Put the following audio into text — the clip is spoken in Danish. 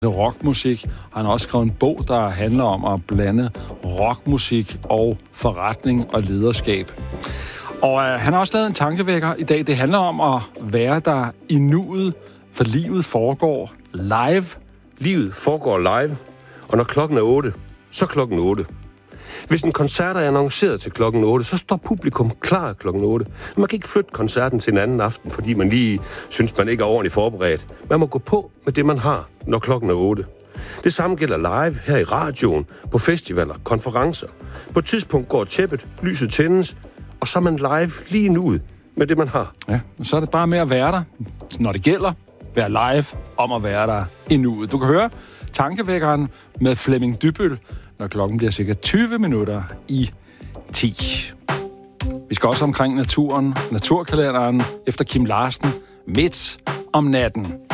rockmusik. Han har også skrevet en bog, der handler om at blande rockmusik og forretning og lederskab. Og han har også lavet en tankevækker i dag. Det handler om at være der i nuet, for livet foregår live. Livet foregår live, og når klokken er 8, så klokken 8. Hvis en koncert er annonceret til klokken 8, så står publikum klar klokken 8. Man kan ikke flytte koncerten til en anden aften, fordi man lige synes, man ikke er ordentligt forberedt. Man må gå på med det, man har, når klokken er 8. Det samme gælder live her i radioen, på festivaler, konferencer. På et tidspunkt går tæppet, lyset tændes, og så er man live lige nu med det, man har. Ja, så er det bare med at være der, når det gælder. Være live om at være der i nuet. Du kan høre tankevækkeren med Flemming Dybbøl, når klokken bliver cirka 20 minutter i 10. Vi skal også omkring naturen, naturkalenderen efter Kim Larsen, midt om natten.